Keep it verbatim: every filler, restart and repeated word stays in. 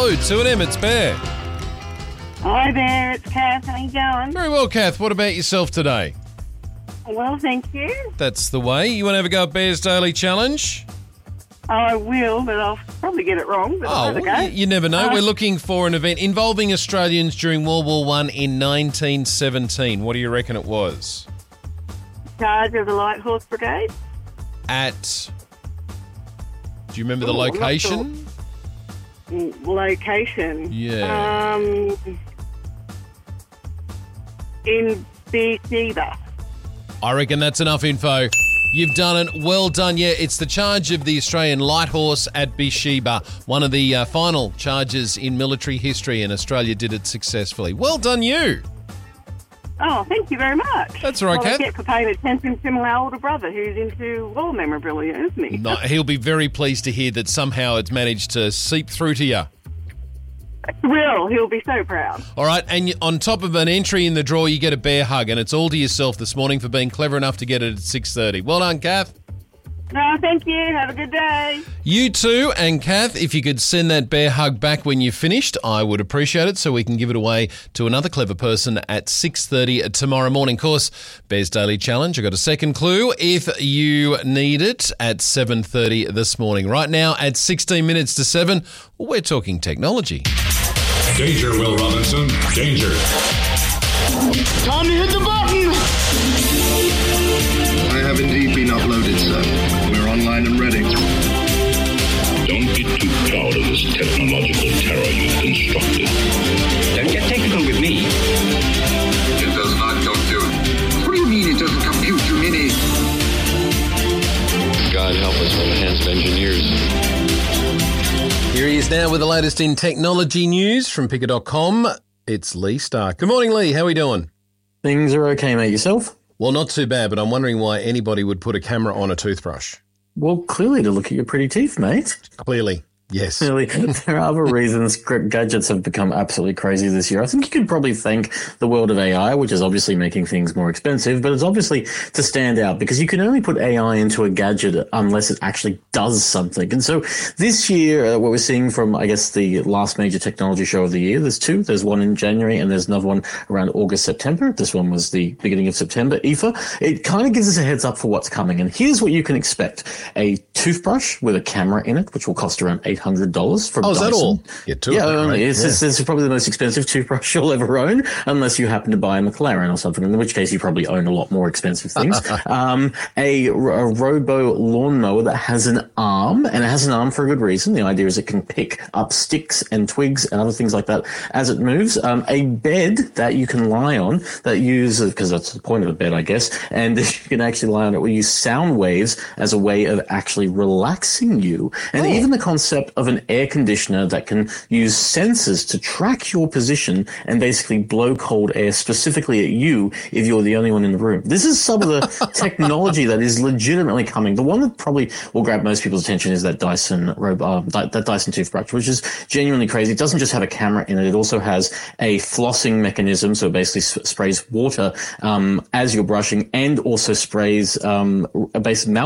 Hello, two and M, it's Bear. Hi there, it's Kath. How you going? Very well, Kath. What about yourself today? Well, thank you. That's the way. You want to have a go at Bear's Daily Challenge? Oh, I will, but I'll probably get it wrong. But Oh, I'll well, you, you never know. Uh, We're looking for an event involving Australians during World War One in nineteen seventeen. What do you reckon it was? Charge of the Light Horse Brigade. At... Do you remember the Ooh, I'm not location? Mm, Location. Yeah. Um, in Beersheba. I reckon that's enough info. You've done it. Well done. Yeah, it's the charge of the Australian Light Horse at Beersheba, one of the uh, final charges in military history, and Australia did it successfully. Well done, you. Oh, thank you very much. That's all right, well, I Kath. get for paying attention to my older brother who's into war memorabilia, isn't he? No, he'll be very pleased to hear that somehow it's managed to seep through to you. Will. He'll be so proud. All right, and on top of an entry in the draw, you get a bear hug, and it's all to yourself this morning for being clever enough to get it at six thirty. Well done, Kath. No, thank you. Have a good day. You too, and Kath, if you could send that bear hug back when you've finished, I would appreciate it so we can give it away to another clever person at six thirty tomorrow morning. Of course, Bear's Daily Challenge, I've got a second clue if you need it at seven thirty this morning. Right now at sixteen minutes to seven, well, we're talking technology. Danger, Will Robinson. Danger. Time to hit the button! I have indeed been uploaded, sir. We're online and ready. Don't be too proud of this technological terror you've constructed. Don't get technical with me. It does not compute. What do you mean it doesn't compute, you mini? God help us, we're enhanced engineers. Here he is now with the latest in technology news from picker dot com. It's Lee Stark. Good morning, Lee. How are we doing? Things are okay, mate. Yourself? Well, not too bad, but I'm wondering why anybody would put a camera on a toothbrush. Well, clearly to look at your pretty teeth, mate. Clearly, yes. Clearly, there are other reasons gadgets have become absolutely crazy this year. I think you could probably thank the world of A I, which is obviously making things more expensive, but it's obviously to stand out because you can only put A I into a gadget unless it actually does something. And so this year, uh, what we're seeing from, I guess, the last major technology show of the year, there's two. There's one in January and there's another one around August, September. This one was the beginning of September, I F A. It kind of gives us a heads up for what's coming. And here's what you can expect. A toothbrush with a camera in it, which will cost around eight hundred dollars from Oh, is Dyson. that all? Yeah, two Yeah, of them, only. right? It's, Yeah. it's, it's probably the most expensive toothbrush you'll ever own, unless you happen to buy a McLaren or something, in which case you probably own a lot more expensive things. um, a, a robo lawnmower that has an arm, and it has an arm for a good reason. The idea is it can pick up sticks and twigs and other things like that as it moves. Um, a bed that you can lie on that use, because that's the point of a bed, I guess, and you can actually lie on it. We use sound waves as a way of actually relaxing you. And Oh. even the concept of an air conditioner that can use sensors to track your position and basically blow cold air specifically at you if you're the only one in the room. This is some of the technology that is legitimately coming. The one that probably will grab most people's attention is that Dyson uh, that Dyson toothbrush, which is genuinely crazy. It doesn't just have a camera in it. It also has a flossing mechanism, so it basically s- sprays water um, as you're brushing and also sprays um, a base mouth